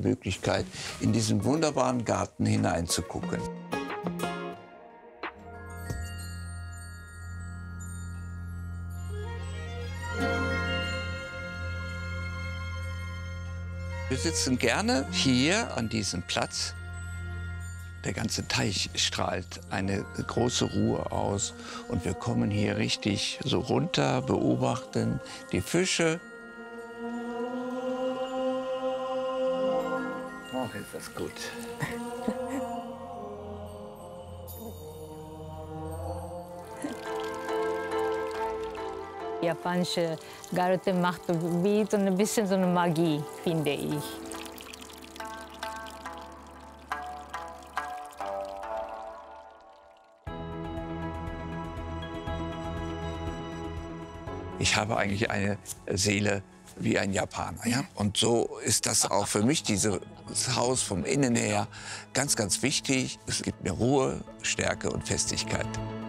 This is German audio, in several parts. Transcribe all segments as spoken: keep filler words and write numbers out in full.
Möglichkeit, in diesen wunderbaren Garten hineinzugucken. Wir sitzen gerne hier an diesem Platz. Der ganze Teich strahlt eine große Ruhe aus. Und wir kommen hier richtig so runter, beobachten die Fische. Oh, ist das gut. Japanische Garten macht wie so ein bisschen so eine Magie, finde ich. Ich habe eigentlich eine Seele wie ein Japaner. Ja? Und so ist das auch für mich, dieses Haus vom Innen her, ganz, ganz wichtig. Es gibt mir Ruhe, Stärke und Festigkeit.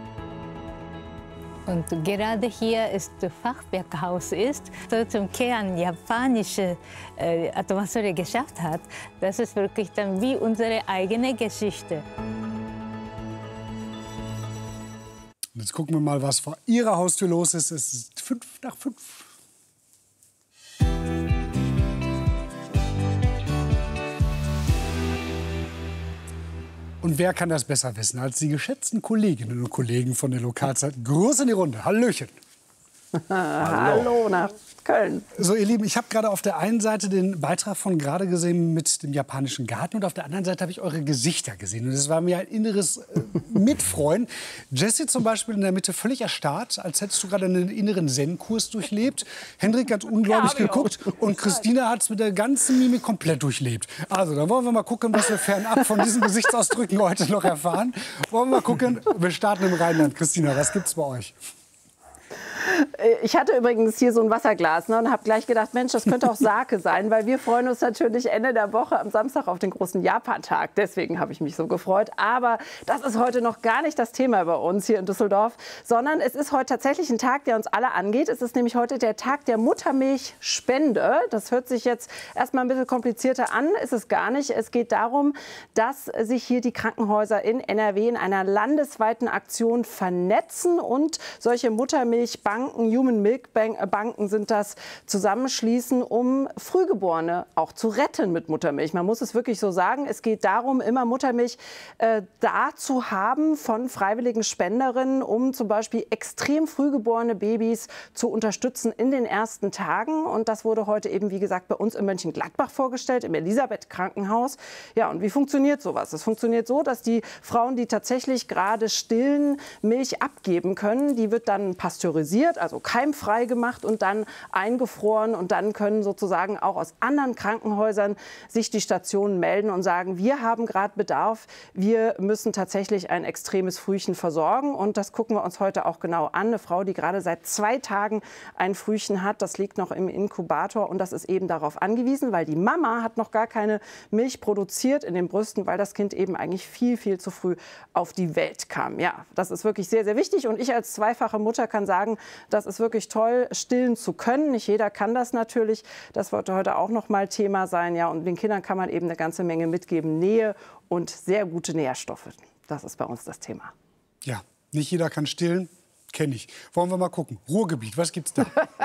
Und gerade hier ist das Fachwerkhaus ist, so zum Kern japanische äh, Atmosphäre geschafft hat. Das ist wirklich dann wie unsere eigene Geschichte. Und jetzt gucken wir mal, was vor Ihrer Haustür los ist. Es ist fünf nach fünf. Und wer kann das besser wissen als die geschätzten Kolleginnen und Kollegen von der Lokalzeit? Gruß in die Runde. Hallöchen. Hallo nach Köln. So, ihr Lieben, ich habe gerade auf der einen Seite den Beitrag von gerade gesehen mit dem japanischen Garten und auf der anderen Seite habe ich eure Gesichter gesehen. Und es war mir ein inneres äh, Mitfreuen. Jessie zum Beispiel in der Mitte völlig erstarrt, als hättest du gerade einen inneren Zen-Kurs durchlebt. Hendrik ganz ungläubig ja, geguckt und Christina hat es mit der ganzen Mimik komplett durchlebt. Also, dann wollen wir mal gucken, was wir fernab von diesen Gesichtsausdrücken heute noch erfahren. Wollen wir mal gucken, wir starten im Rheinland. Christina, was gibt's bei euch? Ich hatte übrigens hier so ein Wasserglas, ne, und habe gleich gedacht, Mensch, das könnte auch Sake sein, weil wir freuen uns natürlich Ende der Woche am Samstag auf den großen Japan-Tag. Deswegen habe ich mich so gefreut. Aber das ist heute noch gar nicht das Thema bei uns hier in Düsseldorf, sondern es ist heute tatsächlich ein Tag, der uns alle angeht. Es ist nämlich heute der Tag der Muttermilchspende. Das hört sich jetzt erstmal ein bisschen komplizierter an, ist es gar nicht. Es geht darum, dass sich hier die Krankenhäuser in N R W in einer landesweiten Aktion vernetzen und solche Muttermilchbanken, Human Milk Banken sind das, zusammenschließen, um Frühgeborene auch zu retten mit Muttermilch. Man muss es wirklich so sagen. Es geht darum, immer Muttermilch äh, da zu haben von freiwilligen Spenderinnen, um zum Beispiel extrem frühgeborene Babys zu unterstützen in den ersten Tagen. Und das wurde heute eben, wie gesagt, bei uns in Mönchengladbach vorgestellt, im Elisabeth-Krankenhaus. Ja, und wie funktioniert sowas? Es funktioniert so, dass die Frauen, die tatsächlich gerade stillen, Milch abgeben können, die wird dann pasteurisiert, also keimfrei gemacht und dann eingefroren. Und dann können sozusagen auch aus anderen Krankenhäusern sich die Stationen melden und sagen, wir haben gerade Bedarf, wir müssen tatsächlich ein extremes Frühchen versorgen. Und das gucken wir uns heute auch genau an. Eine Frau, die gerade seit zwei Tagen ein Frühchen hat, das liegt noch im Inkubator und das ist eben darauf angewiesen, weil die Mama hat noch gar keine Milch produziert in den Brüsten, weil das Kind eben eigentlich viel, viel zu früh auf die Welt kam. Ja, das ist wirklich sehr, sehr wichtig. Und ich als zweifache Mutter kann sagen, das ist wirklich toll, stillen zu können. Nicht jeder kann das natürlich. Das wird heute auch noch mal Thema sein. Ja, und den Kindern kann man eben eine ganze Menge mitgeben. Nähe und sehr gute Nährstoffe. Das ist bei uns das Thema. Ja, nicht jeder kann stillen. Kenne ich. Wollen wir mal gucken. Ruhrgebiet, was gibt's da?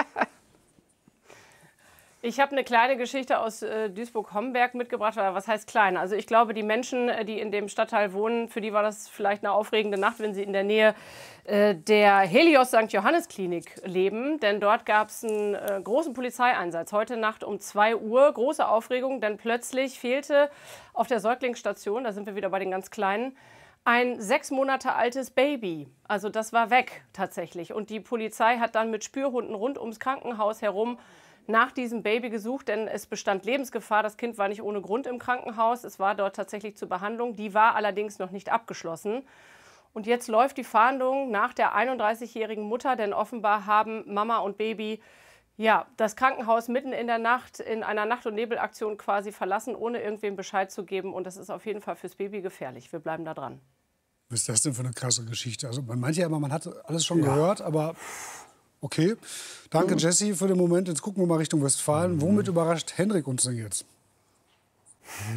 Ich habe eine kleine Geschichte aus äh, Duisburg-Homberg mitgebracht. Oder was heißt klein? Also ich glaube, die Menschen, die in dem Stadtteil wohnen, für die war das vielleicht eine aufregende Nacht, wenn sie in der Nähe äh, der Helios Sankt Johannes Klinik leben. Denn dort gab es einen äh, großen Polizeieinsatz. Heute Nacht um zwei Uhr. Große Aufregung, denn plötzlich fehlte auf der Säuglingsstation, da sind wir wieder bei den ganz Kleinen, ein sechs Monate altes Baby. Also das war weg tatsächlich. Und die Polizei hat dann mit Spürhunden rund ums Krankenhaus herum nach diesem Baby gesucht, denn es bestand Lebensgefahr. Das Kind war nicht ohne Grund im Krankenhaus. Es war dort tatsächlich zur Behandlung. Die war allerdings noch nicht abgeschlossen. Und jetzt läuft die Fahndung nach der einunddreißigjährigen Mutter, denn offenbar haben Mama und Baby ja, das Krankenhaus mitten in der Nacht in einer Nacht- und Nebelaktion quasi verlassen, ohne irgendwem Bescheid zu geben. Und das ist auf jeden Fall fürs Baby gefährlich. Wir bleiben da dran. Was ist das denn für eine krasse Geschichte? Also man meint ja immer, man hat alles schon ja. gehört, aber okay. Danke, mhm. Jessie, für den Moment. Jetzt gucken wir mal Richtung Westfalen. Mhm. Womit überrascht Hendrik uns denn jetzt?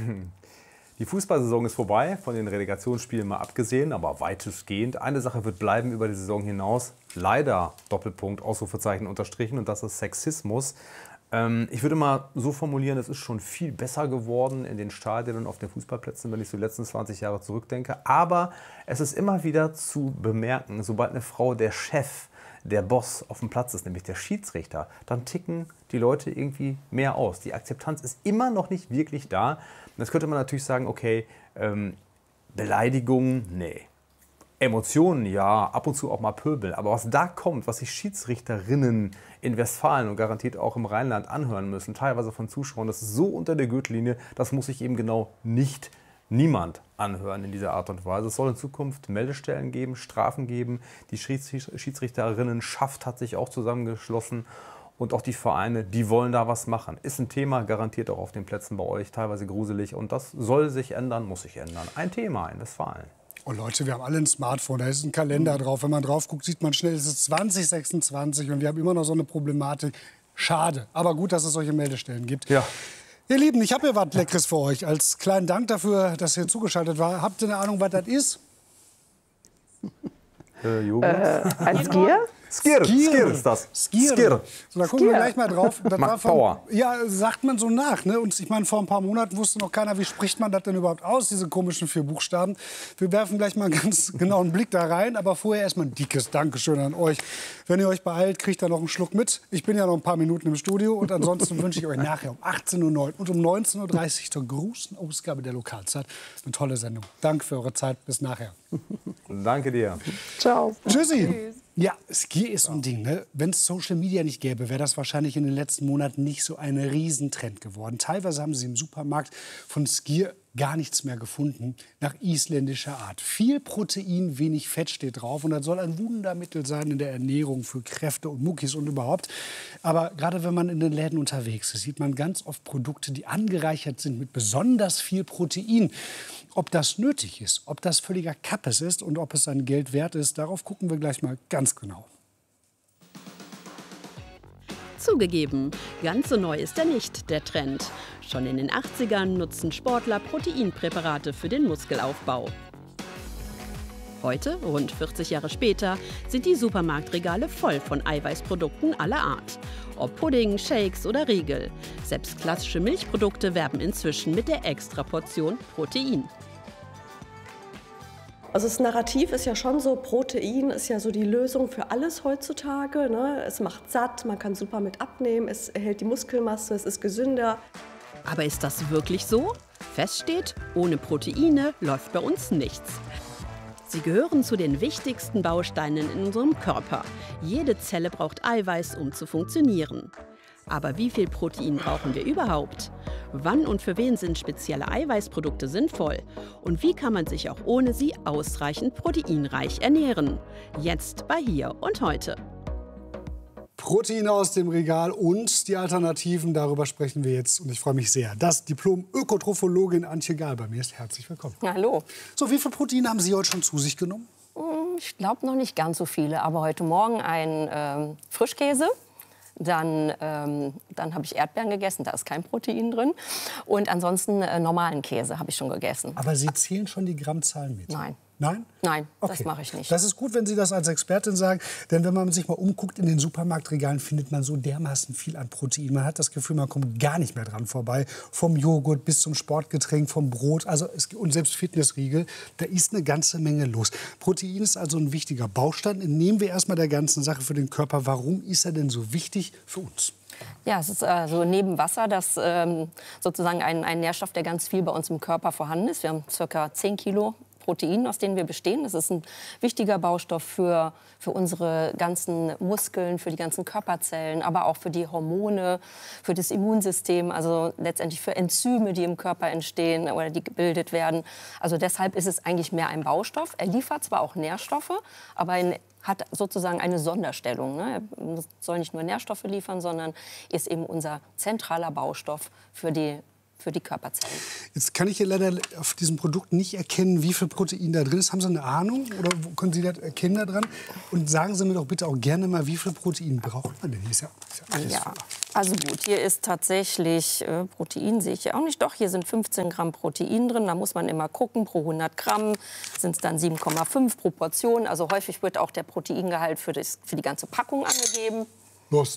Die Fußballsaison ist vorbei, von den Relegationsspielen mal abgesehen, aber weitestgehend. Eine Sache wird bleiben über die Saison hinaus. Leider, Doppelpunkt, Ausrufezeichen unterstrichen, und das ist Sexismus. Ähm, ich würde mal so formulieren, es ist schon viel besser geworden in den Stadien und auf den Fußballplätzen, wenn ich so die letzten zwanzig Jahre zurückdenke. Aber es ist immer wieder zu bemerken, sobald eine Frau der Chef, der Boss auf dem Platz ist, nämlich der Schiedsrichter, dann ticken die Leute irgendwie mehr aus. Die Akzeptanz ist immer noch nicht wirklich da. Jetzt könnte man natürlich sagen, okay, ähm, Beleidigungen, nee. Emotionen, ja, ab und zu auch mal Pöbel. Aber was da kommt, was sich Schiedsrichterinnen in Westfalen und garantiert auch im Rheinland anhören müssen, teilweise von Zuschauern, das ist so unter der Gürtellinie, das muss sich eben genau nicht niemand anhören in dieser Art und Weise. Es soll in Zukunft Meldestellen geben, Strafen geben. Die Schiedsrichterinnenschaft hat sich auch zusammengeschlossen. Und auch die Vereine, die wollen da was machen. Ist ein Thema, garantiert auch auf den Plätzen bei euch, teilweise gruselig. Und das soll sich ändern, muss sich ändern. Ein Thema in Westfalen. Oh Leute, wir haben alle ein Smartphone, da ist ein Kalender drauf. Wenn man drauf guckt, sieht man schnell, es ist zwanzig sechsundzwanzig und wir haben immer noch so eine Problematik. Schade, aber gut, dass es solche Meldestellen gibt. Ja. Ihr Lieben, ich habe hier was Leckeres für euch. Als kleinen Dank dafür, dass ihr zugeschaltet war. Habt ihr eine Ahnung, was das ist? Äh, Joghurt? Äh, ein Skier? Skir, Skir ist das. Skir. Skir. So, da gucken wir Skir. gleich mal drauf. Das Macht war von, Power. ja, sagt man so nach. Ne? Und ich meine, vor ein paar Monaten wusste noch keiner, wie spricht man das denn überhaupt aus, diese komischen vier Buchstaben. Wir werfen gleich mal einen ganz genauen Blick da rein. Aber vorher erstmal ein dickes Dankeschön an euch. Wenn ihr euch beeilt, kriegt ihr noch einen Schluck mit. Ich bin ja noch ein paar Minuten im Studio. Und ansonsten wünsche ich euch nachher um achtzehn Uhr neun und um neunzehn Uhr dreißig zur großen Ausgabe der Lokalzeit eine tolle Sendung. Danke für eure Zeit. Bis nachher. Danke dir. Ciao. Tschüssi. Ja, Skier ist so ein Ding. Ne? Wenn es Social Media nicht gäbe, wäre das wahrscheinlich in den letzten Monaten nicht so ein Riesentrend geworden. Teilweise haben sie im Supermarkt von Skier gar nichts mehr gefunden, nach isländischer Art. Viel Protein, wenig Fett steht drauf und das soll ein Wundermittel sein in der Ernährung für Kräfte und Muckis und überhaupt. Aber gerade wenn man in den Läden unterwegs ist, sieht man ganz oft Produkte, die angereichert sind mit besonders viel Protein. Ob das nötig ist, ob das völliger Kappes ist und ob es sein Geld wert ist, darauf gucken wir gleich mal ganz genau. Zugegeben, ganz so neu ist er nicht, der Trend. Schon in den achtzigern nutzen Sportler Proteinpräparate für den Muskelaufbau. Heute, rund vierzig Jahre später, sind die Supermarktregale voll von Eiweißprodukten aller Art. Ob Pudding, Shakes oder Riegel. Selbst klassische Milchprodukte werben inzwischen mit der Extraportion Protein. Also das Narrativ ist ja schon so, Protein ist ja so die Lösung für alles heutzutage. Ne? Es macht satt, man kann super mit abnehmen, es erhält die Muskelmasse, es ist gesünder. Aber ist das wirklich so? Fest steht, ohne Proteine läuft bei uns nichts. Sie gehören zu den wichtigsten Bausteinen in unserem Körper. Jede Zelle braucht Eiweiß, um zu funktionieren. Aber wie viel Protein brauchen wir überhaupt? Wann und für wen sind spezielle Eiweißprodukte sinnvoll? Und wie kann man sich auch ohne sie ausreichend proteinreich ernähren? Jetzt bei Hier und Heute. Proteine aus dem Regal und die Alternativen, darüber sprechen wir jetzt. Und ich freue mich sehr, dass Diplom-Ökotrophologin Antje Gahl bei mir ist. Herzlich willkommen. Hallo. So, wie viel Protein haben Sie heute schon zu sich genommen? Ich glaube noch nicht ganz so viele, aber heute Morgen ein ähm, Frischkäse. Dann, ähm, dann habe ich Erdbeeren gegessen, da ist kein Protein drin. Und ansonsten äh, normalen Käse habe ich schon gegessen. Aber Sie zählen schon die Grammzahlen mit? Nein. Nein? Nein, Okay. das mache ich nicht. Das ist gut, wenn Sie das als Expertin sagen. Denn wenn man sich mal umguckt in den Supermarktregalen, findet man so dermaßen viel an Protein. Man hat das Gefühl, man kommt gar nicht mehr dran vorbei. Vom Joghurt bis zum Sportgetränk, vom Brot also es, und selbst Fitnessriegel. Da ist eine ganze Menge los. Protein ist also ein wichtiger Baustein. Nehmen wir erst mal der ganzen Sache für den Körper. Warum ist er denn so wichtig für uns? Ja, es ist also neben Wasser das ähm, sozusagen ein, ein Nährstoff, der ganz viel bei uns im Körper vorhanden ist. Wir haben ca. zehn Kilo Protein, aus denen wir bestehen. Das ist ein wichtiger Baustoff für, für unsere ganzen Muskeln, für die ganzen Körperzellen, aber auch für die Hormone, für das Immunsystem, also letztendlich für Enzyme, die im Körper entstehen oder die gebildet werden. Also deshalb ist es eigentlich mehr ein Baustoff. Er liefert zwar auch Nährstoffe, aber er hat sozusagen eine Sonderstellung. Ne? Er soll nicht nur Nährstoffe liefern, sondern ist eben unser zentraler Baustoff für die für die Körperzellen. Jetzt kann ich hier leider auf diesem Produkt nicht erkennen, wie viel Protein da drin ist. Haben Sie eine Ahnung oder können Sie das erkennen da dran? Und sagen Sie mir doch bitte auch gerne mal, wie viel Protein braucht man denn? Hier ist ja, ist ja alles Ja, voller. also gut, hier ist tatsächlich äh, Protein, sehe ich hier auch nicht. Doch, hier sind fünfzehn Gramm Protein drin. Da muss man immer gucken, pro hundert Gramm sind es dann sieben Komma fünf pro Portion. Also häufig wird auch der Proteingehalt für, das, für die ganze Packung angegeben. Los,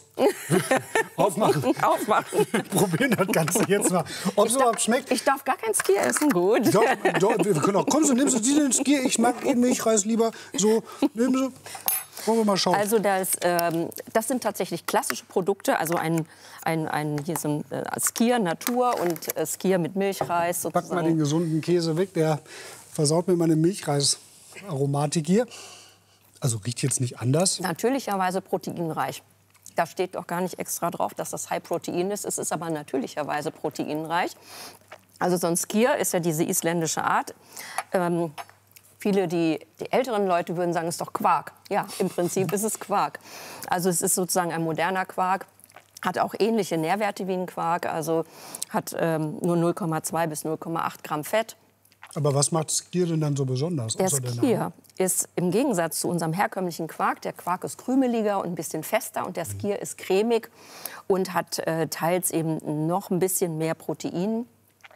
aufmachen. Aufmachen. Probieren das Ganze jetzt mal, ob es überhaupt schmeckt. Ich darf gar kein Skier essen, gut. Doch, doch, wir können auch, kommen Sie, nehmen Sie diesen Skier. Ich mag eben Milchreis lieber. So, nehmen Sie. Wollen wir mal schauen. Also das, ähm, das sind tatsächlich klassische Produkte. Also ein, ein, ein hier so ein äh, Skier Natur und äh, Skier mit Milchreis sozusagen. Pack mal den gesunden Käse weg. Der versaut mir meine Milchreisaromatik hier. Also riecht jetzt nicht anders. Natürlicherweise proteinreich. Da steht auch gar nicht extra drauf, dass das High Protein ist. Es ist aber natürlicherweise proteinreich. Also so ein Skier ist ja diese isländische Art. Ähm, viele, die, die älteren Leute würden sagen, es ist doch Quark. Ja, im Prinzip ist es Quark. Also es ist sozusagen ein moderner Quark. Hat auch ähnliche Nährwerte wie ein Quark. Also hat ähm, nur null Komma zwei bis null Komma acht Gramm Fett. Aber was macht Skier denn dann so besonders? Der außer der Skier Name? ist im Gegensatz zu unserem herkömmlichen Quark, der Quark ist krümeliger und ein bisschen fester und der Skier ist cremig und hat äh, teils eben noch ein bisschen mehr Protein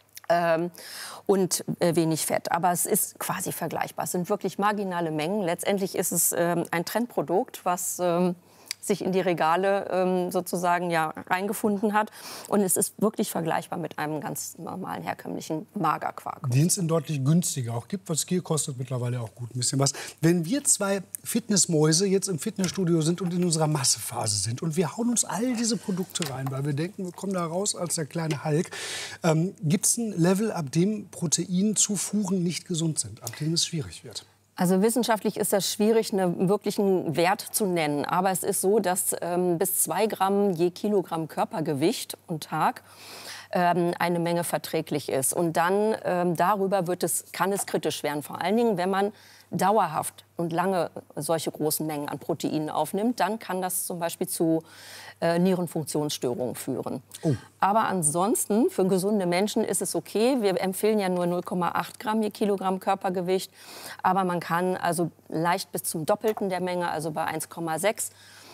ähm, und äh, wenig Fett. Aber es ist quasi vergleichbar. Es sind wirklich marginale Mengen. Letztendlich ist es ähm, ein Trendprodukt, was ähm, sich in die Regale ähm, sozusagen ja, reingefunden hat. Und es ist wirklich vergleichbar mit einem ganz normalen, herkömmlichen Magerquark. Den es in deutlich günstiger auch gibt, weil Skier kostet mittlerweile auch gut ein bisschen was. Wenn wir zwei Fitnessmäuse jetzt im Fitnessstudio sind und in unserer Massephase sind und wir hauen uns all diese Produkte rein, weil wir denken, wir kommen da raus als der kleine Hulk, ähm, gibt es ein Level, ab dem Proteinzufuhren nicht gesund sind, ab dem es schwierig wird? Also wissenschaftlich ist das schwierig, einen wirklichen Wert zu nennen. Aber es ist so, dass ähm, bis zwei Gramm je Kilogramm Körpergewicht und Tag ähm, eine Menge verträglich ist. Und dann ähm, darüber wird es, kann es kritisch werden. Vor allen Dingen, wenn man dauerhaft und lange solche großen Mengen an Proteinen aufnimmt, dann kann das zum Beispiel zu äh, Nierenfunktionsstörungen führen. Oh. Aber ansonsten, für gesunde Menschen ist es okay. Wir empfehlen ja nur null Komma acht Gramm je Kilogramm Körpergewicht. Aber man kann also leicht bis zum Doppelten der Menge, also bei eins Komma sechs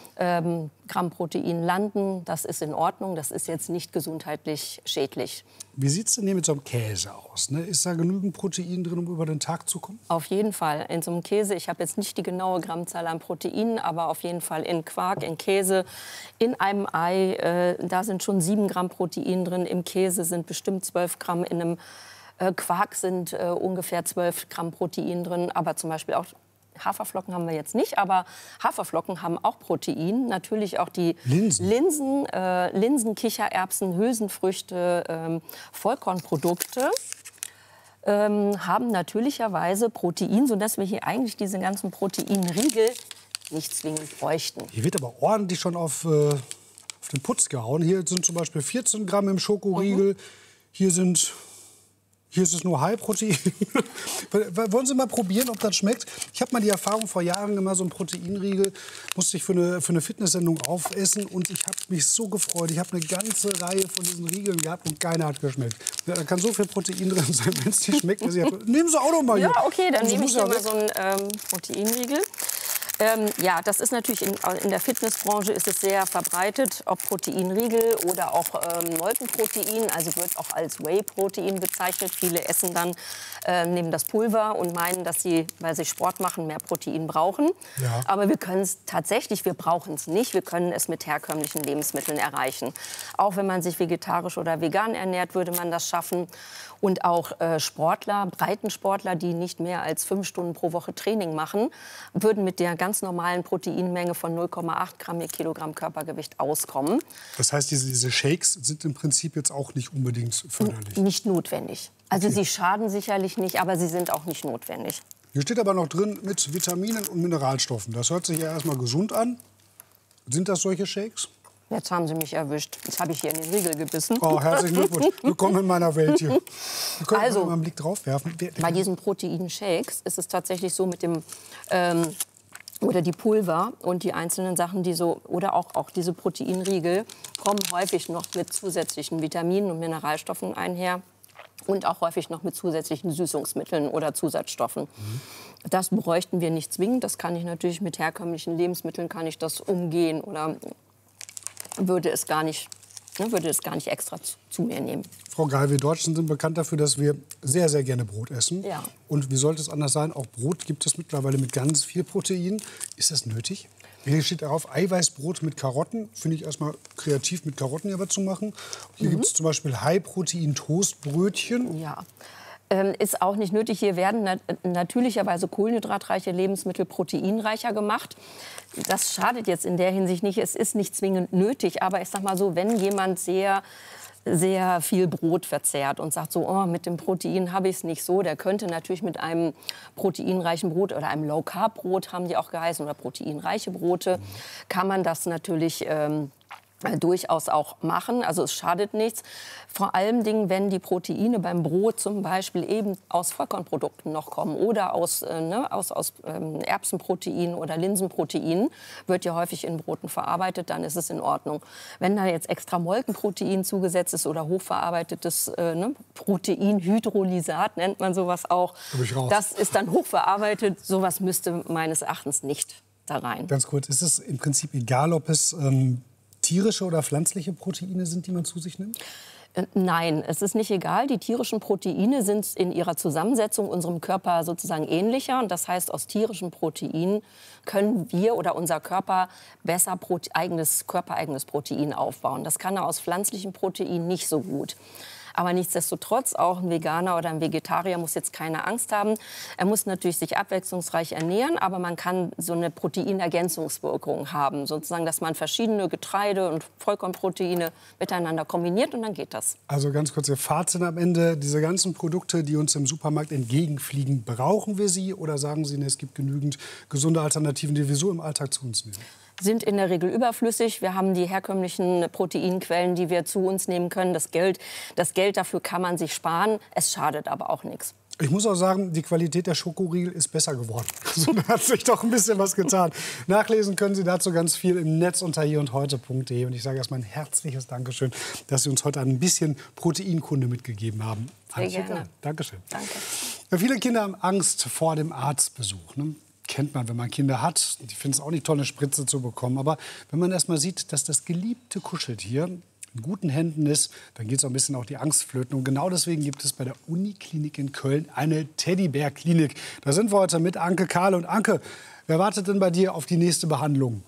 ähm, Gramm Protein landen. Das ist in Ordnung. Das ist jetzt nicht gesundheitlich schädlich. Wie sieht es denn hier mit so einem Käse aus? Ne? Ist da genügend Protein drin, um über den Tag zu kommen? Auf jeden Fall. In so einem Käse, ich habe jetzt nicht die genaue Grammzahl an Proteinen, aber auf jeden Fall in Quark, in Käse, in einem Ei, äh, da sind schon sieben Gramm Protein drin. Im Käse sind bestimmt zwölf Gramm. In einem äh, Quark sind äh, ungefähr zwölf Gramm Protein drin. Aber zum Beispiel auch Haferflocken haben wir jetzt nicht, aber Haferflocken haben auch Protein. Natürlich auch die Linsen, Linsen, äh, Linsen Kichererbsen, Hülsenfrüchte, ähm, Vollkornprodukte ähm, haben natürlicherweise Protein, sodass wir hier eigentlich diese ganzen Proteinriegel nicht zwingend bräuchten. Hier wird aber ordentlich schon auf, äh, auf den Putz gehauen. Hier sind zum Beispiel vierzehn Gramm im Schokoriegel. Mhm. Hier sind... Hier ist es nur High-Protein. Wollen Sie mal probieren, ob das schmeckt? Ich habe mal die Erfahrung vor Jahren gemacht, so ein Proteinriegel musste ich für eine, für eine Fitnesssendung aufessen. Und ich habe mich so gefreut. Ich habe eine ganze Reihe von diesen Riegeln gehabt und keiner hat geschmeckt. Da kann so viel Protein drin sein, wenn es nicht schmeckt. Nehmen Sie auch noch mal hier. Ja, okay, dann also nehme ich hier ja mal so einen ähm, Proteinriegel. Ähm, ja, das ist natürlich in, in der Fitnessbranche ist es sehr verbreitet, ob Proteinriegel oder auch ähm, Molkenprotein, also wird auch als Whey-Protein bezeichnet. Viele essen dann, äh, nehmen das Pulver und meinen, dass sie, weil sie Sport machen, mehr Protein brauchen. Ja. Aber wir können es tatsächlich, wir brauchen es nicht. Wir können es mit herkömmlichen Lebensmitteln erreichen. Auch wenn man sich vegetarisch oder vegan ernährt, würde man das schaffen. Und auch äh, Sportler, Breitensportler, die nicht mehr als fünf Stunden pro Woche Training machen, würden mit der ganz normalen Proteinmenge von null Komma acht Gramm je Kilogramm Körpergewicht auskommen. Das heißt, diese, diese Shakes sind im Prinzip jetzt auch nicht unbedingt förderlich? N- nicht notwendig. Also Okay. sie schaden sicherlich nicht, aber sie sind auch nicht notwendig. Hier steht aber noch drin mit Vitaminen und Mineralstoffen. Das hört sich ja erstmal gesund an. Sind das solche Shakes? Jetzt haben Sie mich erwischt. Jetzt habe ich hier in den Riegel gebissen. Oh, herzlichen Glückwunsch. Willkommen in meiner Welt hier. Wir können Also, mal einen Blick drauf werfen. Bei diesen Proteinshakes ist es tatsächlich so mit dem ähm, oder die Pulver und die einzelnen Sachen, die so, oder auch, auch diese Proteinriegel, kommen häufig noch mit zusätzlichen Vitaminen und Mineralstoffen einher und auch häufig noch mit zusätzlichen Süßungsmitteln oder Zusatzstoffen. Mhm. Das bräuchten wir nicht zwingend. Das kann ich natürlich mit herkömmlichen Lebensmitteln kann ich das umgehen oder würde es gar nicht, ne, würde es gar nicht extra zu, zu mir nehmen. Frau Geil, wir Deutschen sind bekannt dafür, dass wir sehr, sehr gerne Brot essen. Ja. Und wie sollte es anders sein? Auch Brot gibt es mittlerweile mit ganz viel Protein. Ist das nötig? Hier steht darauf Eiweißbrot mit Karotten. Finde ich erstmal kreativ, mit Karotten hier was zu machen. Hier mhm. gibt es zum Beispiel High-Protein-Toastbrötchen. Ja. Ähm, ist auch nicht nötig. Hier werden nat natürlicherweise kohlenhydratreiche Lebensmittel proteinreicher gemacht. Das schadet jetzt in der Hinsicht nicht. Es ist nicht zwingend nötig. Aber ich sag mal so, wenn jemand sehr sehr viel Brot verzehrt und sagt so, oh, mit dem Protein habe ich es nicht so, der könnte natürlich mit einem proteinreichen Brot oder einem Low-Carb-Brot, haben die auch geheißen, oder proteinreiche Brote, kann man das natürlich ähm, durchaus auch machen. Also es schadet nichts. Vor allem Dingen, wenn die Proteine beim Brot zum Beispiel eben aus Vollkornprodukten noch kommen oder aus, äh, ne, aus, aus ähm, Erbsenprotein oder Linsenprotein, wird ja häufig in Broten verarbeitet, dann ist es in Ordnung. Wenn da jetzt extra Molkenprotein zugesetzt ist oder hochverarbeitetes äh, ne, Proteinhydrolysat, nennt man sowas auch, das ist dann hochverarbeitet. Sowas müsste meines Erachtens nicht da rein. Ganz kurz, ist es im Prinzip egal, ob es ähm, tierische oder pflanzliche Proteine sind, die man zu sich nimmt? Nein, es ist nicht egal. Die tierischen Proteine sind in ihrer Zusammensetzung unserem Körper sozusagen ähnlicher. Und das heißt, aus tierischen Proteinen können wir oder unser Körper besser Prote- eigenes, körpereigenes Protein aufbauen. Das kann er aus pflanzlichen Proteinen nicht so gut. Aber nichtsdestotrotz, auch ein Veganer oder ein Vegetarier muss jetzt keine Angst haben. Er muss natürlich sich abwechslungsreich ernähren, aber man kann so eine Proteinergänzungswirkung haben. Sozusagen, dass man verschiedene Getreide- und Vollkornproteine miteinander kombiniert und dann geht das. Also ganz kurz Ihr Fazit am Ende. Diese ganzen Produkte, die uns im Supermarkt entgegenfliegen, brauchen wir sie? Oder sagen Sie, es gibt genügend gesunde Alternativen, die wir so im Alltag zu uns nehmen? Sind in der Regel überflüssig. Wir haben die herkömmlichen Proteinquellen, die wir zu uns nehmen können. Das Geld, das Geld dafür kann man sich sparen. Es schadet aber auch nichts. Ich muss auch sagen, die Qualität der Schokoriegel ist besser geworden. Also, da hat sich doch ein bisschen was getan. Nachlesen können Sie dazu ganz viel im Netz unter hier und heute punkt de. Und ich sage erstmal ein herzliches Dankeschön, dass Sie uns heute ein bisschen Proteinkunde mitgegeben haben. Sehr gerne. Dankeschön. Danke. Ja, viele Kinder haben Angst vor dem Arztbesuch. Ne? Kennt man, wenn man Kinder hat. Die finden es auch nicht toll, eine Spritze zu bekommen. Aber wenn man erst mal sieht, dass das geliebte Kuscheltier in guten Händen ist, dann geht es auch ein bisschen auch die Angst flöten. Und genau deswegen gibt es bei der Uniklinik in Köln eine Teddybär-Klinik. Da sind wir heute mit Anke Kahle. Und Anke, wer wartet denn bei dir auf die nächste Behandlung?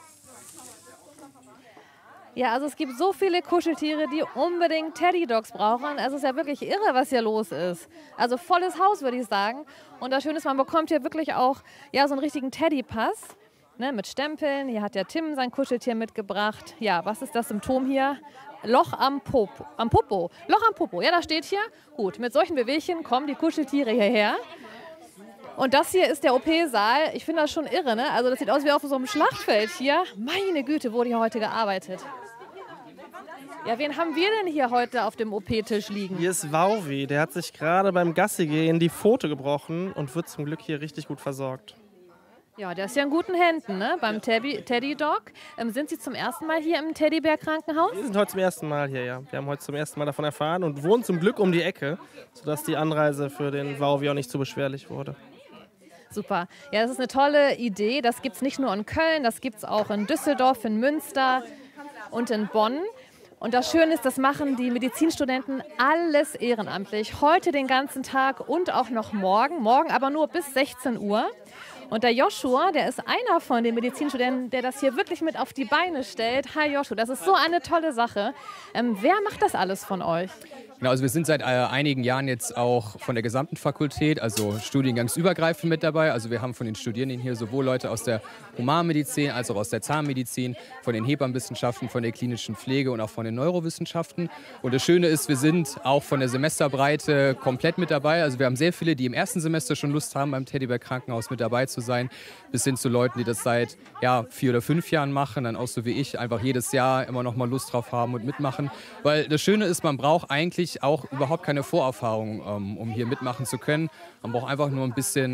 Ja, also es gibt so viele Kuscheltiere, die unbedingt Teddy-Dogs brauchen. Es ist ja wirklich irre, was hier los ist. Also volles Haus, würde ich sagen. Und das Schöne ist, man bekommt hier wirklich auch ja, so einen richtigen Teddy-Pass, ne, mit Stempeln. Hier hat ja Tim sein Kuscheltier mitgebracht. Ja, was ist das Symptom hier? Loch am Popo. Am Popo. Loch am Popo. Ja, da steht hier. Gut, mit solchen Bewegchen kommen die Kuscheltiere hierher. Und das hier ist der O P-Saal. Ich finde das schon irre, ne? Also das sieht aus wie auf so einem Schlachtfeld hier. Meine Güte, wurde hier heute gearbeitet. Ja, wen haben wir denn hier heute auf dem O P-Tisch liegen? Hier ist Wauwi. Der hat sich gerade beim Gassigehen die Pfote gebrochen und wird zum Glück hier richtig gut versorgt. Ja, der ist ja in guten Händen, ne? Beim Teddy-Dog. Ähm, sind Sie zum ersten Mal hier im Teddybär-Krankenhaus? Wir sind heute zum ersten Mal hier, ja. Wir haben heute zum ersten Mal davon erfahren und wohnen zum Glück um die Ecke, sodass die Anreise für den Wauwi auch nicht zu beschwerlich wurde. Super. Ja, das ist eine tolle Idee. Das gibt es nicht nur in Köln, das gibt es auch in Düsseldorf, in Münster und in Bonn. Und das Schöne ist, das machen die Medizinstudenten alles ehrenamtlich. Heute den ganzen Tag und auch noch morgen. Morgen aber nur bis sechzehn Uhr. Und der Joshua, der ist einer von den Medizinstudenten, der das hier wirklich mit auf die Beine stellt. Hi Joshua, das ist so eine tolle Sache. Ähm, wer macht das alles von euch? Genau, also wir sind seit äh, einigen Jahren jetzt auch von der gesamten Fakultät, also studiengangsübergreifend mit dabei. Also wir haben von den Studierenden hier sowohl Leute aus der Humanmedizin als auch aus der Zahnmedizin, von den Hebammenwissenschaften, von der klinischen Pflege und auch von den Neurowissenschaften. Und das Schöne ist, wir sind auch von der Semesterbreite komplett mit dabei. Also wir haben sehr viele, die im ersten Semester schon Lust haben, beim Teddybär Krankenhaus mit dabei zu sein, bis hin zu Leuten, die das seit ja, vier oder fünf Jahren machen, dann auch so wie ich, einfach jedes Jahr immer noch mal Lust drauf haben und mitmachen. Weil das Schöne ist, man braucht eigentlich auch überhaupt keine Vorerfahrung, ähm, um hier mitmachen zu können. Man braucht einfach nur ein bisschen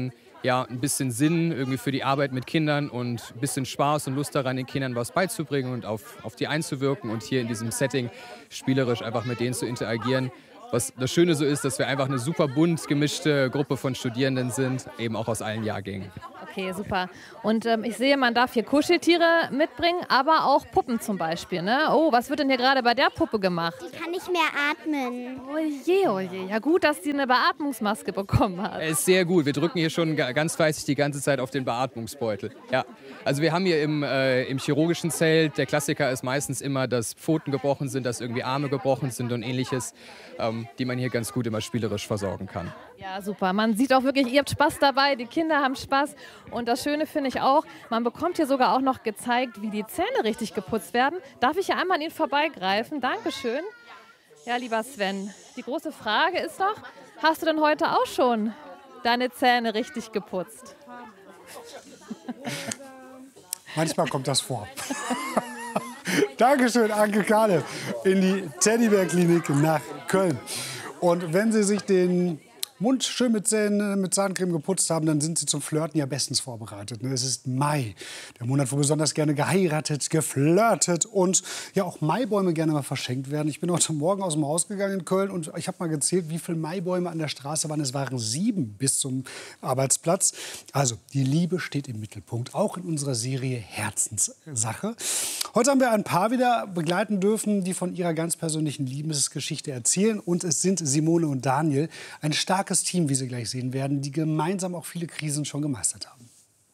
ja, ein bisschen Sinn irgendwie für die Arbeit mit Kindern und ein bisschen Spaß und Lust daran, den Kindern was beizubringen und auf, auf die einzuwirken und hier in diesem Setting spielerisch einfach mit denen zu interagieren. Was das Schöne so ist, dass wir einfach eine super bunt gemischte Gruppe von Studierenden sind, eben auch aus allen Jahrgängen. Okay, super. Und ähm, ich sehe, man darf hier Kuscheltiere mitbringen, aber auch Puppen zum Beispiel. Ne? Oh, was wird denn hier gerade bei der Puppe gemacht? Die kann nicht mehr atmen. Oh je, oh je. Ja gut, dass sie eine Beatmungsmaske bekommen hat. Ist sehr gut. Wir drücken hier schon ganz fleißig die ganze Zeit auf den Beatmungsbeutel. Ja. Also wir haben hier im, äh, im chirurgischen Zelt, der Klassiker ist meistens immer, dass Pfoten gebrochen sind, dass irgendwie Arme gebrochen sind und ähnliches, ähm, die man hier ganz gut immer spielerisch versorgen kann. Ja, super. Man sieht auch wirklich, ihr habt Spaß dabei, die Kinder haben Spaß. Und das Schöne finde ich auch, man bekommt hier sogar auch noch gezeigt, wie die Zähne richtig geputzt werden. Darf ich hier einmal an Ihnen vorbeigreifen? Dankeschön. Ja, lieber Sven, die große Frage ist doch, hast du denn heute auch schon deine Zähne richtig geputzt? Manchmal kommt das vor. Dankeschön, Anke Kahle, in die Teddybär-Klinik nach Köln. Und wenn Sie sich den Mund schön mit, Zähnen, mit Zahncreme geputzt haben, dann sind Sie zum Flirten ja bestens vorbereitet. Es ist Mai, der Monat, wo besonders gerne geheiratet, geflirtet und ja auch Maibäume gerne mal verschenkt werden. Ich bin heute Morgen aus dem Haus gegangen in Köln und ich habe mal gezählt, wie viele Maibäume an der Straße waren. Es waren sieben bis zum Arbeitsplatz. Also die Liebe steht im Mittelpunkt, auch in unserer Serie Herzenssache. Heute haben wir ein Paar wieder begleiten dürfen, die von ihrer ganz persönlichen Liebesgeschichte erzählen. Und es sind Simone und Daniel, ein starkes Team, wie Sie gleich sehen werden, die gemeinsam auch viele Krisen schon gemeistert haben.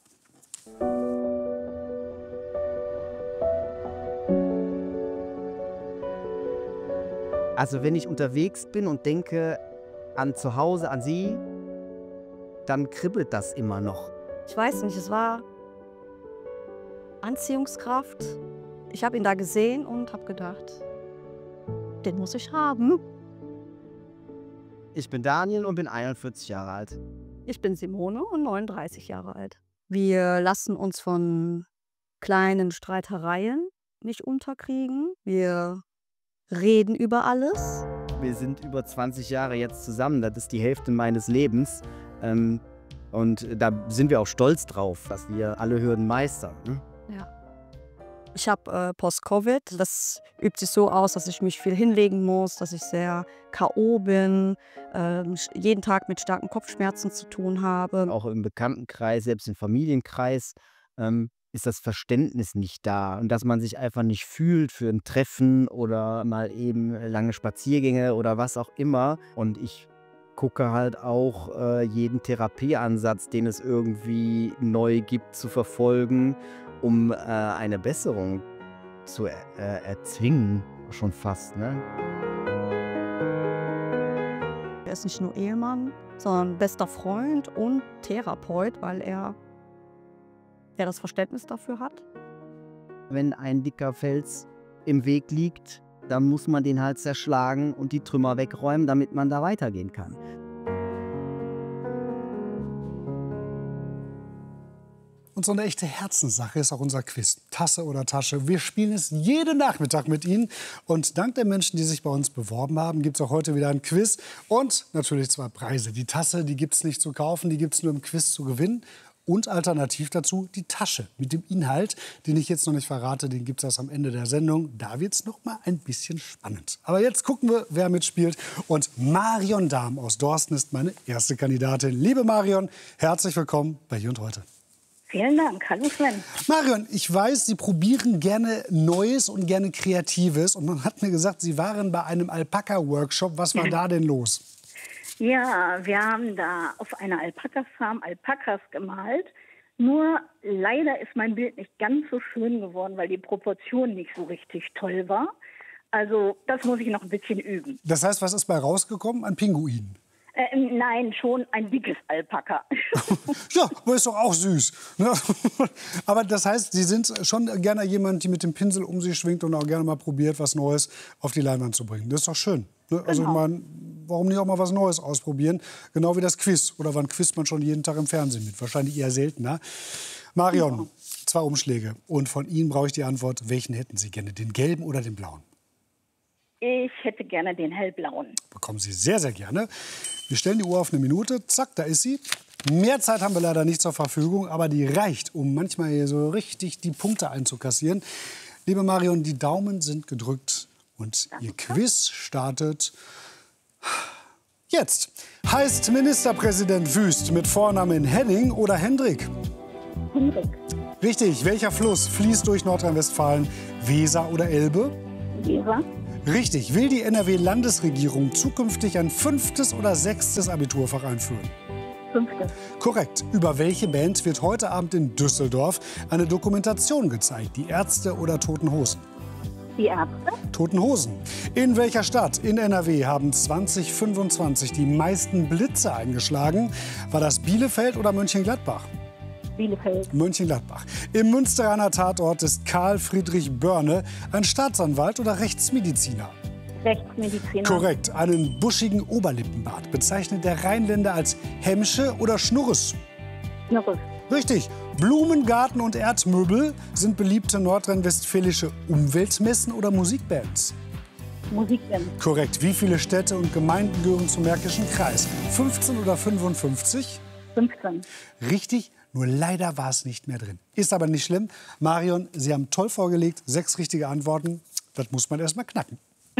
Also wenn ich unterwegs bin und denke an zu Hause, an Sie, dann kribbelt das immer noch. Ich weiß nicht, es war Anziehungskraft. Ich habe ihn da gesehen und habe gedacht, den muss ich haben. Ich bin Daniel und bin einundvierzig Jahre alt. Ich bin Simone und neununddreißig Jahre alt. Wir lassen uns von kleinen Streitereien nicht unterkriegen. Wir reden über alles. Wir sind über zwanzig Jahre jetzt zusammen. Das ist die Hälfte meines Lebens. Ähm, und da sind wir auch stolz drauf, dass wir alle Hürden meistern. Ne? Ja. Ich habe äh, Post-Covid. Das übt sich so aus, dass ich mich viel hinlegen muss, dass ich sehr K O bin, äh, jeden Tag mit starken Kopfschmerzen zu tun habe. Auch im Bekanntenkreis, selbst im Familienkreis, ähm, ist das Verständnis nicht da. Und dass man sich einfach nicht fühlt für ein Treffen oder mal eben lange Spaziergänge oder was auch immer. Und ich gucke halt auch äh, jeden Therapieansatz, den es irgendwie neu gibt, zu verfolgen, um äh, eine Besserung zu äh, erzwingen, schon fast. Ne? Er ist nicht nur Ehemann, sondern bester Freund und Therapeut, weil er, er das Verständnis dafür hat. Wenn ein dicker Fels im Weg liegt, dann muss man den halt zerschlagen und die Trümmer wegräumen, damit man da weitergehen kann. Und so eine echte Herzenssache ist auch unser Quiz. Tasse oder Tasche. Wir spielen es jeden Nachmittag mit Ihnen. Und dank der Menschen, die sich bei uns beworben haben, gibt es auch heute wieder ein Quiz. Und natürlich zwei Preise. Die Tasse, die gibt es nicht zu kaufen, die gibt es nur im Quiz zu gewinnen. Und alternativ dazu die Tasche mit dem Inhalt, den ich jetzt noch nicht verrate. Den gibt es erst am Ende der Sendung. Da wird es noch mal ein bisschen spannend. Aber jetzt gucken wir, wer mitspielt. Und Marion Dahm aus Dorsten ist meine erste Kandidatin. Liebe Marion, herzlich willkommen bei Hier und Heute. Vielen Dank. Hallo Sven. Marion, ich weiß, Sie probieren gerne Neues und gerne Kreatives. Und man hat mir gesagt, Sie waren bei einem Alpaka-Workshop. Was war da denn los? Ja, wir haben da auf einer Alpaka-Farm Alpakas gemalt. Nur leider ist mein Bild nicht ganz so schön geworden, weil die Proportion nicht so richtig toll war. Also das muss ich noch ein bisschen üben. Das heißt, was ist bei rausgekommen? Ein Pinguin? Äh, nein, schon ein dickes Alpaka. Ja, aber ist doch auch süß. Ne? Aber das heißt, Sie sind schon gerne jemand, die mit dem Pinsel um sich schwingt und auch gerne mal probiert, was Neues auf die Leinwand zu bringen. Das ist doch schön. Ne? Also Genau. ich meine, warum nicht auch mal was Neues ausprobieren? Genau wie das Quiz. Oder wann quizt man schon jeden Tag im Fernsehen mit? Wahrscheinlich eher seltener. Marion, genau. Zwei Umschläge. Und von Ihnen brauche ich die Antwort, welchen hätten Sie gerne? Den gelben oder den blauen? Ich hätte gerne den hellblauen. Bekommen Sie sehr, sehr gerne. Wir stellen die Uhr auf eine Minute. Zack, da ist sie. Mehr Zeit haben wir leider nicht zur Verfügung, aber die reicht, um manchmal hier so richtig die Punkte einzukassieren. Liebe Marion, die Daumen sind gedrückt und Ihr Quiz startet jetzt. Heißt Ministerpräsident Wüst mit Vornamen Henning oder Hendrik? Hendrik. Richtig. Welcher Fluss fließt durch Nordrhein-Westfalen? Weser oder Elbe? Weser. Richtig. Will die N R W-Landesregierung zukünftig ein fünftes oder sechstes Abiturfach einführen? Fünftes. Korrekt. Über welche Band wird heute Abend in Düsseldorf eine Dokumentation gezeigt? Die Ärzte oder Toten Hosen? Die Ärzte. Toten Hosen. In welcher Stadt in N R W haben zwanzig fünfundzwanzig die meisten Blitze eingeschlagen? War das Bielefeld oder Mönchengladbach? Bielefeld. Mönchengladbach. Im Münsteraner Tatort ist Karl Friedrich Börne ein Staatsanwalt oder Rechtsmediziner? Rechtsmediziner. Korrekt. Einen buschigen Oberlippenbart bezeichnet der Rheinländer als Hemmsche oder Schnurres? Schnurres. Richtig. Blumengarten und Erdmöbel sind beliebte nordrhein-westfälische Umweltmessen oder Musikbands? Musikband. Korrekt. Wie viele Städte und Gemeinden gehören zum Märkischen Kreis? fünfzehn oder fünfundfünfzig? fünfzehn. Richtig, nur leider war es nicht mehr drin. Ist aber nicht schlimm. Marion, Sie haben toll vorgelegt. Sechs richtige Antworten. Das muss man erst mal knacken.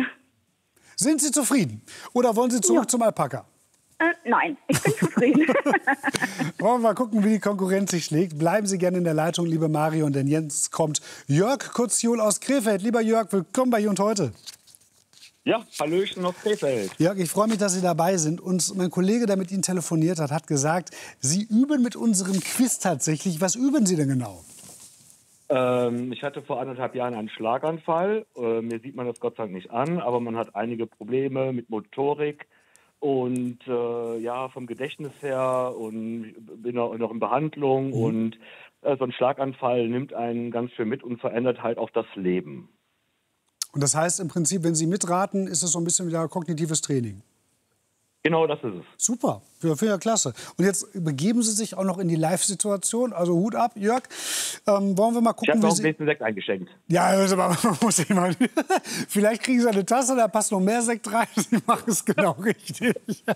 Sind Sie zufrieden? Oder wollen Sie zurück ja. zum Alpaka? Äh, nein, ich bin zufrieden. Wollen wir mal gucken, wie die Konkurrenz sich schlägt. Bleiben Sie gerne in der Leitung, liebe Marion, denn jetzt kommt Jörg Kurzjol aus Krefeld. Lieber Jörg, willkommen bei Hier und Heute. Ja, Hallöchen aus Krefeld. Jörg, ich freue mich, dass Sie dabei sind. Und mein Kollege, der mit Ihnen telefoniert hat, hat gesagt, Sie üben mit unserem Quiz tatsächlich. Was üben Sie denn genau? Ähm, ich hatte vor anderthalb Jahren einen Schlaganfall. Äh, mir sieht man das Gott sei Dank nicht an, aber man hat einige Probleme mit Motorik. Und äh, ja, vom Gedächtnis her und bin auch noch in Behandlung. Mhm. Und äh, so ein Schlaganfall nimmt einen ganz schön mit und verändert halt auch das Leben. Und das heißt im Prinzip, wenn Sie mitraten, ist es so ein bisschen wieder kognitives Training? Genau, das ist es. Super, ja, finde ich klasse. Und jetzt begeben Sie sich auch noch in die Live-Situation. Also Hut ab, Jörg. Ähm, wollen wir mal gucken, ich habe noch Sie... einen nächsten Sekt eingeschenkt. Ja, also, man muss ich mal... Vielleicht kriegen Sie eine Tasse, da passt noch mehr Sekt rein. Sie machen es genau richtig.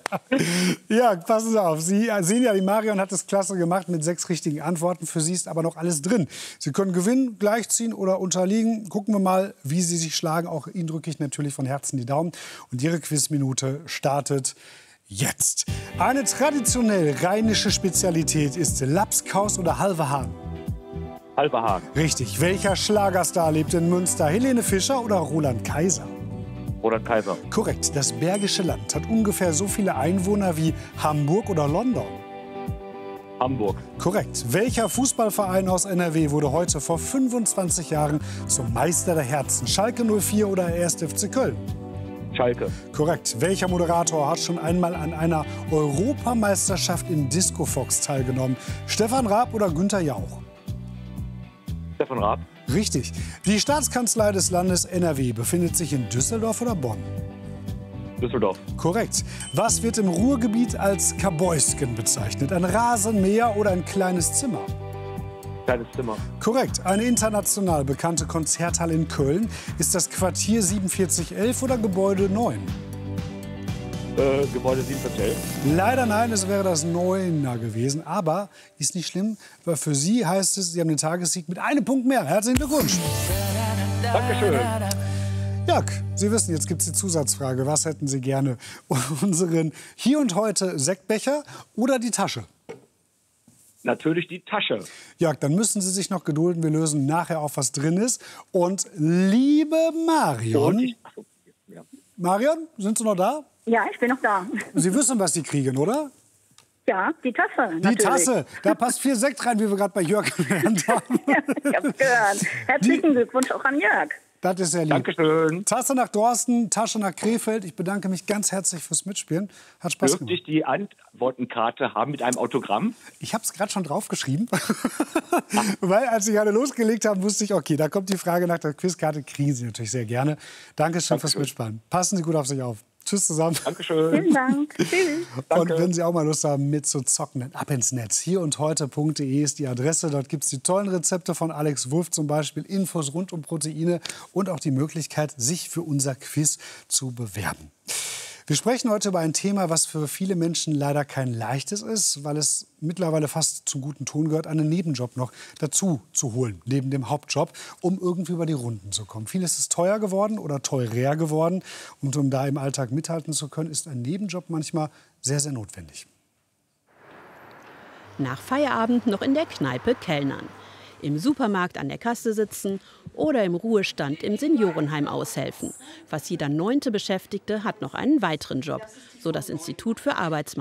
Ja, passen Sie auf. Sie sehen ja, die Marion hat es klasse gemacht mit sechs richtigen Antworten. Für Sie ist aber noch alles drin. Sie können gewinnen, gleichziehen oder unterliegen. Gucken wir mal, wie Sie sich schlagen. Auch Ihnen drücke ich natürlich von Herzen die Daumen. Und Ihre Quizminute startet jetzt. Eine traditionell rheinische Spezialität ist Lapskaus oder halve Hahn. Halve Hahn. Richtig. Welcher Schlagerstar lebt in Münster? Helene Fischer oder Roland Kaiser? Roland Kaiser. Korrekt. Das Bergische Land hat ungefähr so viele Einwohner wie Hamburg oder London. Hamburg. Korrekt. Welcher Fußballverein aus N R W wurde heute vor fünfundzwanzig Jahren zum Meister der Herzen? Schalke null vier oder erster F C Köln? Schalke. Korrekt. Welcher Moderator hat schon einmal an einer Europameisterschaft im Disco Fox teilgenommen? Stefan Raab oder Günther Jauch? Stefan Raab. Richtig. Die Staatskanzlei des Landes N R W befindet sich in Düsseldorf oder Bonn? Düsseldorf. Korrekt. Was wird im Ruhrgebiet als Kabäusken bezeichnet? Ein Rasenmäher oder ein kleines Zimmer? Kleines Zimmer. Korrekt. Eine international bekannte Konzerthalle in Köln. Ist das Quartier siebenundvierzig elf oder Gebäude neun? Äh, Gebäude siebenundvierzig elf. Leider nein, es wäre das Neuner gewesen. Aber ist nicht schlimm, weil für Sie heißt es, Sie haben den Tagessieg mit einem Punkt mehr. Herzlichen Glückwunsch. Dankeschön. Jörg, Sie wissen, jetzt gibt es die Zusatzfrage. Was hätten Sie gerne? Unseren Hier und Heute Sektbecher oder die Tasche? Natürlich die Tasche. Jörg, dann müssen Sie sich noch gedulden. Wir lösen nachher auf, was drin ist. Und liebe Marion... Und ich, achso, ja. Marion, sind Sie noch da? Ja, ich bin noch da. Sie wissen, was Sie kriegen, oder? Ja, die Tasse. Die natürlich. Tasse. Da passt viel Sekt rein, wie wir gerade bei Jörg gelernt haben. Ja, ich hab's gehört. Herzlichen die, Glückwunsch auch an Jörg. Das ist sehr lieb. Dankeschön. Tasse nach Dorsten, Tasche nach Krefeld. Ich bedanke mich ganz herzlich fürs Mitspielen. Hat Spaß Dürfte gemacht. ich die Antwortenkarte haben mit einem Autogramm? Ich habe es gerade schon draufgeschrieben. Weil, als Sie gerade losgelegt haben, wusste ich, okay, da kommt die Frage nach der Quizkarte. Kriegen Sie natürlich sehr gerne. Dankeschön, Dankeschön. fürs Mitspielen. Passen Sie gut auf sich auf. Tschüss zusammen. Dankeschön. Vielen Dank. Tschüss. Und wenn Sie auch mal Lust haben, mit zu zocken, dann ab ins Netz. hier und heute punkt de ist die Adresse. Dort gibt es die tollen Rezepte von Alex Wulff zum Beispiel, Infos rund um Proteine und auch die Möglichkeit, sich für unser Quiz zu bewerben. Wir sprechen heute über ein Thema, was für viele Menschen leider kein leichtes ist, weil es mittlerweile fast zum guten Ton gehört, einen Nebenjob noch dazu zu holen, neben dem Hauptjob, um irgendwie über die Runden zu kommen. Vieles ist teuer geworden oder teurer geworden. Und um da im Alltag mithalten zu können, ist ein Nebenjob manchmal sehr, sehr notwendig. Nach Feierabend noch in der Kneipe kellnern, im Supermarkt an der Kasse sitzen oder im Ruhestand im Seniorenheim aushelfen. Fast jeder neunte Beschäftigte hat noch einen weiteren Job, so das Institut für Arbeitsmarkt.